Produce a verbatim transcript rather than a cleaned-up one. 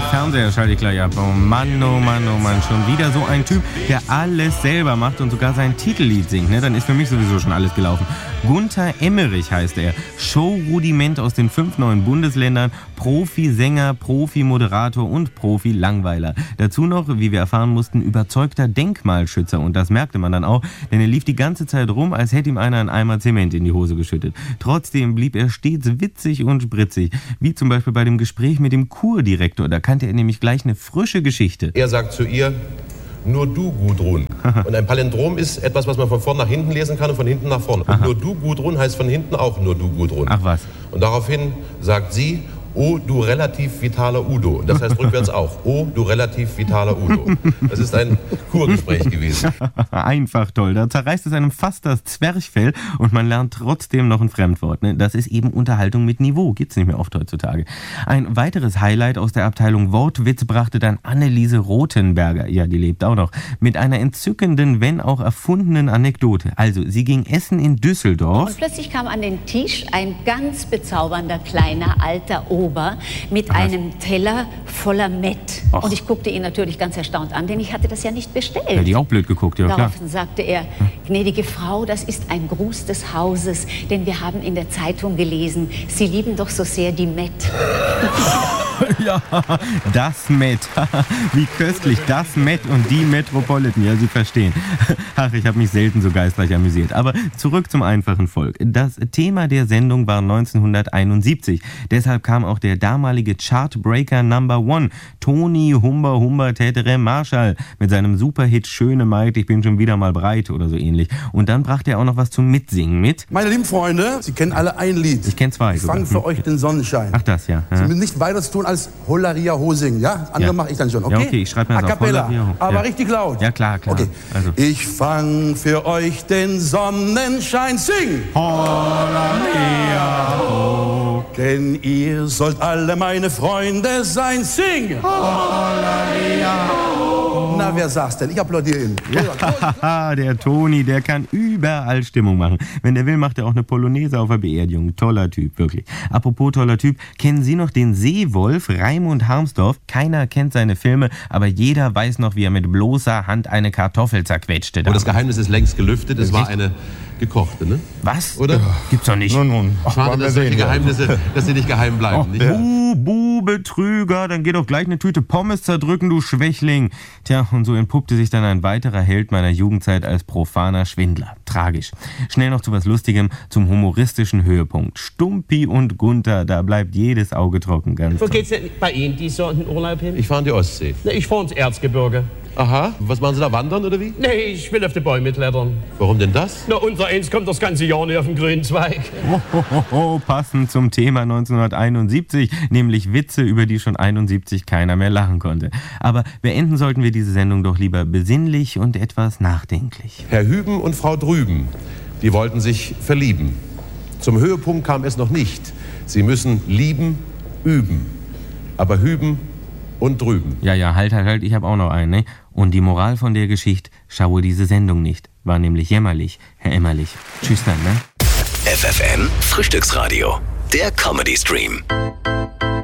Fernseher schalte ich gleich ab. Oh Mann, oh Mann, oh Mann. Schon wieder so ein Typ, der alles selber macht und sogar sein Titellied singt. Ne? Dann ist für mich sowieso schon alles gelaufen. Gunther Emmerich heißt er. Showrudiment aus den fünf neuen Bundesländern. Profi-Sänger, Profi-Moderator und Profi-Langweiler. Dazu noch, wie wir erfahren mussten, überzeugter Denkmalschützer. Und das merkte man dann auch, denn er lief die ganze Zeit rum, als hätte ihm einer einen Eimer Zement in die Hose geschüttet. Trotzdem blieb er stets witzig und spritzig. Wie zum Beispiel bei dem Gespräch mit dem Kurdirektor. Da kannte er nämlich gleich eine frische Geschichte. Er sagt zu ihr: Nur du, Gudrun. Und ein Palindrom ist etwas, was man von vorn nach hinten lesen kann und von hinten nach vorn. Und nur du, Gudrun, heißt von hinten auch nur du, Gudrun. Ach was. Und daraufhin sagt sie: Oh, du relativ vitaler Udo. Das heißt rückwärts auch: Oh, du relativ vitaler Udo. Das ist ein Kurgespräch gewesen. Einfach toll. Da zerreißt es einem fast das Zwerchfell und man lernt trotzdem noch ein Fremdwort. Ne? Das ist eben Unterhaltung mit Niveau. Gibt's nicht mehr oft heutzutage. Ein weiteres Highlight aus der Abteilung Wortwitz brachte dann Anneliese Rothenberger. Ja, die lebt auch noch. Mit einer entzückenden, wenn auch erfundenen Anekdote. Also, sie ging essen in Düsseldorf. Und plötzlich kam an den Tisch ein ganz bezaubernder, kleiner, alter Ober mit Was? einem Teller voller Mett. Och. Und ich guckte ihn natürlich ganz erstaunt an, denn ich hatte das ja nicht bestellt. Ja, die auch blöd geguckt, ja klar. Daraufhin sagte er: Gnädige Frau, das ist ein Gruß des Hauses, denn wir haben in der Zeitung gelesen, Sie lieben doch so sehr die Mett. Ja, das Met. Wie köstlich, das Met und die Metropolitan. Ja, Sie verstehen. Ach, ich habe mich selten so geistreich amüsiert. Aber zurück zum einfachen Volk. Das Thema der Sendung war neunzehnhunderteinundsiebzig. Deshalb kam auch der damalige Chartbreaker Number One, Toni Humber Humber Tätere Marschall, mit seinem Superhit Schöne Maid, ich bin schon wieder mal breit oder so ähnlich. Und dann brachte er auch noch was zum Mitsingen mit. Meine lieben Freunde, Sie kennen alle ein Lied. Ich kenne zwei. Ich fange für euch den Sonnenschein. Ach, das, ja. Sie müssen nicht weiter tun als Hollaria Hosing, ja? Das andere Ja. mache ich dann schon, okay? Ja, okay, ich schreibe mir das A auf. cappella, Hollaria Ho- aber ja. richtig laut. Ja, klar, klar. Okay. Also. Ich fang für euch den Sonnenschein, sing! Hollaria Ho. Denn ihr sollt alle meine Freunde sein, sing! Hollaria Ho. Na, wer sagt's denn? Ich applaudiere Ihnen. Haha, der Toni, der kann überall Stimmung machen. Wenn der will, macht er auch eine Polonaise auf der Beerdigung. Toller Typ, wirklich. Apropos toller Typ, kennen Sie noch den Seewolf Raimund Harmsdorf? Keiner kennt seine Filme, aber jeder weiß noch, wie er mit bloßer Hand eine Kartoffel zerquetschte. Und das Geheimnis ist längst gelüftet. Es war Echt? eine gekochte, ne? Was? Oder? Gibt's doch nicht. Nun, nun. Ach, Schade, wollen wir dass solche sehen, ja. Geheimnisse, dass sie nicht geheim bleiben. nicht? Bu, bu, Betrüger, dann geh doch gleich eine Tüte Pommes zerdrücken, du Schwächling. Tja, und so entpuppte sich dann ein weiterer Held meiner Jugendzeit als profaner Schwindler. Tragisch. Schnell noch zu was Lustigem, zum humoristischen Höhepunkt. Stumpi und Gunther, da bleibt jedes Auge trocken. Ganz Wo toll. geht's denn bei Ihnen dies Jahr in den Urlaub hin? Ich fahre in die Ostsee. Na, ich fahr ins Erzgebirge. Aha, was machen Sie da, wandern oder wie? Nee, ich will auf die Bäume klettern. Warum denn das? Na, unser Eins kommt das ganze Jahr nicht auf den grünen Zweig. Oh, oh, oh, oh, passend zum Thema neunzehnhunderteinundsiebzig, nämlich Witze, über die schon einundsiebzig keiner mehr lachen konnte. Aber beenden sollten wir diese Sendung doch lieber besinnlich und etwas nachdenklich. Herr Hüben und Frau Drüben, die wollten sich verlieben. Zum Höhepunkt kam es noch nicht. Sie müssen lieben, üben. Aber hüben und drüben. Ja, ja, halt, halt, halt, ich habe auch noch einen, ne? Und die Moral von der Geschichte, schaue diese Sendung nicht. War nämlich jämmerlich, Herr Emmerlich. Tschüss dann, ne? F F M Frühstücksradio, der Comedy Stream.